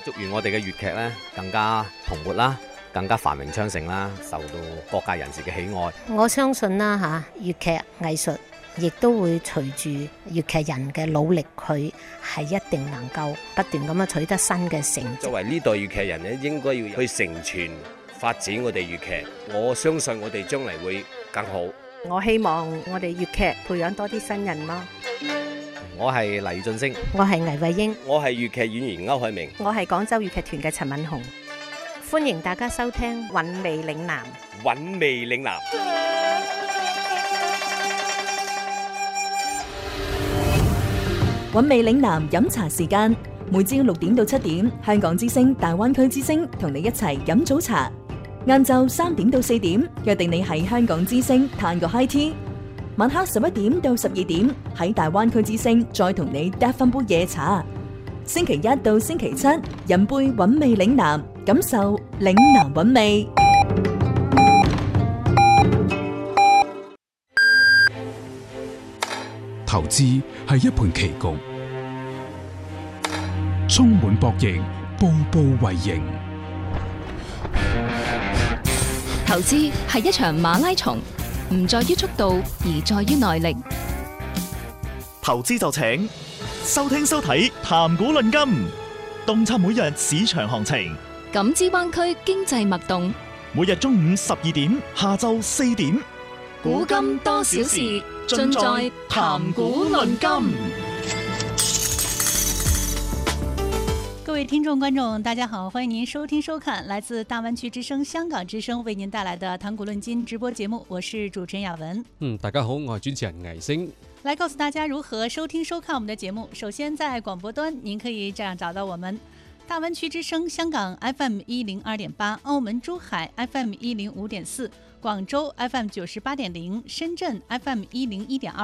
祝願我哋嘅粵劇呢更加蓬勃啦，更加繁榮昌盛啦，受到各界人士嘅喜愛。 我相信啦粵劇藝術亦都會隨住粵劇人嘅努力，佢係一定能夠不斷咁樣取得新嘅成績。 作為呢代粵劇人咧，應該要去承傳發展我哋粵劇。我相信我哋將嚟會更好。 我希望我哋粵劇培養多啲新人咯。 我係黎俊升， 我係倪慧英， 我係粵劇演員歐海明， 我係廣州粵劇團嘅陳敏紅。 歡迎大家收聽韻味嶺南。 韻味嶺南。 韻味嶺南飲茶時間，每朝6點到7點，香港之聲、大灣區之聲同你一齊飲早茶。晏晝3點到4點，約定你喺香港之聲嘆個 high tea。晚黑11點到12點，喺大灣區之聲再同你嗒翻杯夜茶。星期一到星期七，飲杯韻味嶺南，感受嶺南韻味。 投資係一盤棋局，充滿博弈，步步為營。 投資係一場馬拉松，唔在於速度，而在於耐力。 投資就請收聽收睇談股論金，洞察每日市場行情， 感知灣區經濟脈動。 每日中午12點，下晝4點， 古今多少事，盡在談股論金。 各位聽眾觀眾大家好，歡迎您收聽收看來自大灣區之聲香港之聲為您帶來的談股論金直播節目，我是主持人雅文。 大家好，我係主持人倪星。 來告訴大家如何收聽收看我們的節目。首先在廣播端您可以這樣找到我們：大灣區之聲香港 FM102.8， 澳門珠海 FM105.4， 廣州 FM98.0， 深圳 FM101.2。